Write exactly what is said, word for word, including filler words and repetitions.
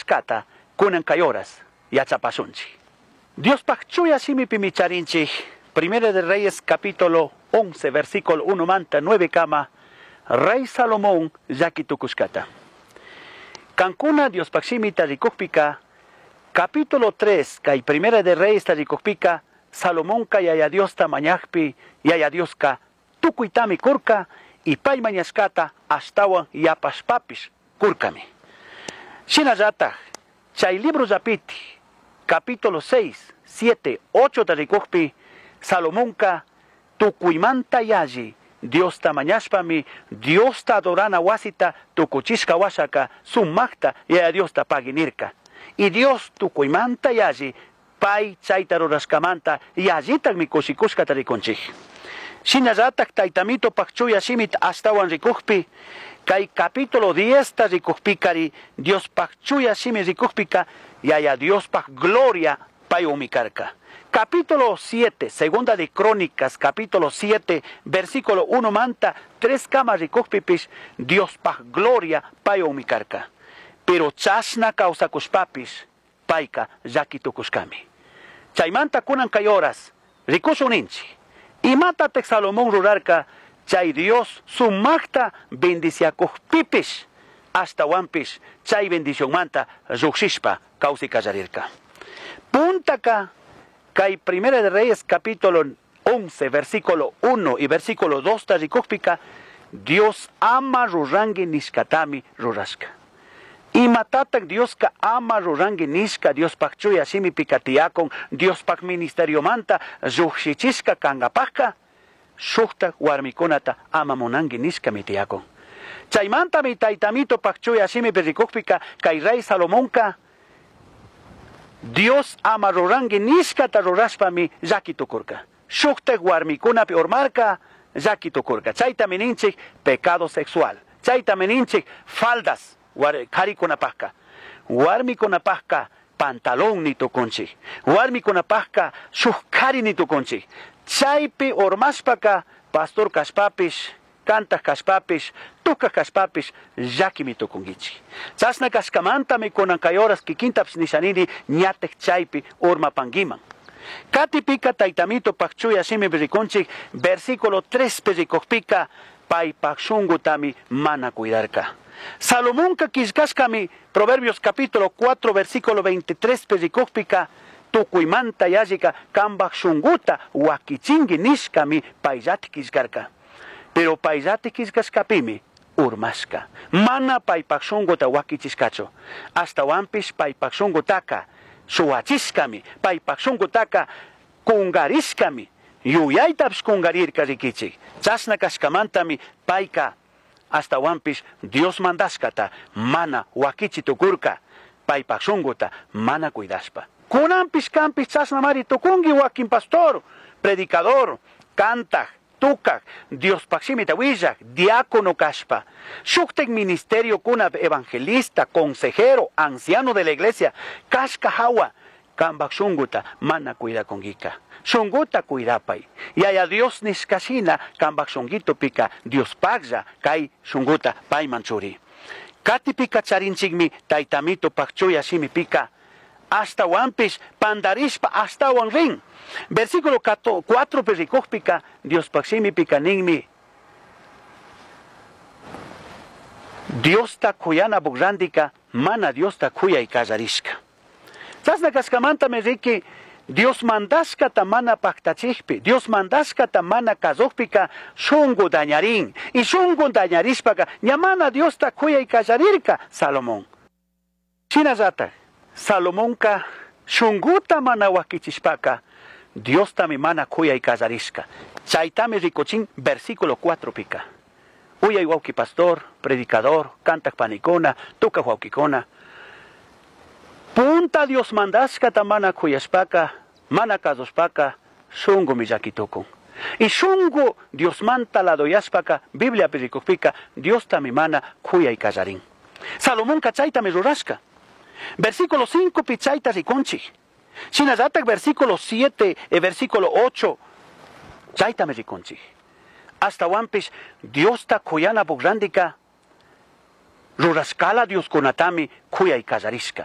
manashkata kunan kayoras yachapasunchi. Dios pachchuya simi pimicharinchi. Primera de Reyes capítulo once versículo uno manta nueve kama. Rey Salomón yakitukushkata. Cancuna Dios pachimi tarikupika. Capítulo tres kay Primera de Reyes tarikupika. Salomón ka yaya Dios ta mañajpi yaya Dios ka tukuitami kurka y pay mañashkata ashtawan yapashpapis kurkami. Shinayata chay libro zapiti capítulo seis, siete, ocho tarikuppi Salomón ka tukuimanta yaji Dios ta mañashpami Dios ta adorana wasita tukuchishka washaka summakta yaya Dios ta paginirka y Dios tukuimanta yaji pay chayta rurashkamanta yajitak mi kushikushka tarikunchik. Shinallatak taytamito pakchuya shimit ashtawan rikukpi kay capítulo diez ta rikukpikari Dios pakchuya shimi rikukpika yaya Dios pak gloria pay umikarka. Capítulo siete, segunda de Crónicas, capítulo siete, versículo uno manta, tres camas rikukpipis Dios pak gloria pay umikarka. Pero chashna causa kushpapis paika yakitukushkami. Chaymanta kunan kayoras, rikusuninchi. Y mata tek Salomón rurarka, chay Dios sumakta bendiciakuhpipis, hasta wampis, chay bendición manta, ruxishpa, causi kallarirka. Puntaka, kay Primera de Reyes capítulo once, versículo uno y versículo dos, tarikukpika, Dios ama rurangi nishkatami rurashka. Y matatak Dios ka ama rurangi nishka Dios pakchuya shimi pikatiakon Dios pak ministerio manta ruxichisca kangapaka shukta warmikunata ama monangi nishka mitiakon. Chaymanta mi taytamito pakchuya shimi perikukpika kay rey Salomonka Dios ama rurangi nishka ta rurashpami yakitukurka. Shukta warmikuna piormarka yakitukurka. Chayta meninchik pecado sexual. Chayta meninchik faldas. Kari kunapahka, warmi kunapahka pantalón ni tukunchi, warmi kunapahka shukkari ni tukunchi, chaypi ormaspaka pastor kaspapis, kanta kaspapis, tuka kaspapis, yakimi tukungichi. Chasna kaskamanta mi kunankayoras kikintaps nishanini nyatek chaypi orma pangiman. Katipika taitamito pakchuya shimi birikunchi, versículo tres perikokpika, pay pakshungutami mana cuidarka. Salomón ka kishkashkami, Proverbios capítulo cuatro, versículo veintitrés, perikukpika, tukuimanta yajika, kambak shunguta, wakichingi nishkami, payati kishkarka. Pero payati kishkashkapimi, urmaska. Mana paypak shunguta wakichishkacho. Hasta wampis paypak shungutaka, suwachishkami, paypak shungutaka, kungarishkami, yuyaytaps kungarirka rikichik. Chasna kashkamantami, payka, hasta wampis Dios mandashkata mana wakichi tukurka paypak shunguta mana cuidaspa. Kunampis kampis chasna mari tukungi wakin pastor, predicador, kantaj, tukaj, Dios pakshimita willak, diácono kashpa. Shuktek ministerio kuna evangelista, consejero, anciano de la iglesia, kashka hawa, kambak shunguta mana cuida kongika. Shunguta cuidapay. Yaya Dios niskashina kambak shungito pika Dios pagja kay shunguta pay manchuri. Kati pika charinchigmi taitamito pakchuya shimi pika. Hasta wampis pandarishpa hasta wanrin. Versículo cuatro perikukpika Dios pakshimi pika ningmi. Dios ta kuyana bugrandika mana Dios ta kuya y kazarishka. Tasna kaskamanta me riki Dios mandashka tamana paktachikpi, Dios mandashka tamana kazukpika, shungu dañarin, y shungu dañarishpaka, ñamana Dios ta kuya y kallarirka, Salomón. Chinazata, Salomónka, shunguta mana wakichishpaka, Dios tami mana kuya y kallarishka. Chaitami ricochin, versículo cuatro pika. Uya iguauki pastor, predicador, cantak panicona, tuka huauquicona. Punta Dios mandashka tamana kuyaspaka, mana kazospaka, shungu miyakitukun. Y shungu Dios manta la doyaspaka, Biblia pirikupika, Dios tamimana kuya y kallarin. Salomón kachaita me rurashka. Versículo cinco pichaita riconchi. Shinazatak versículo siete y versículo ocho. Chaita me riconchi. Hasta wampis Dios ta kuyana bugrandika. Ruraskala Dios konatami kuya y kallarishka.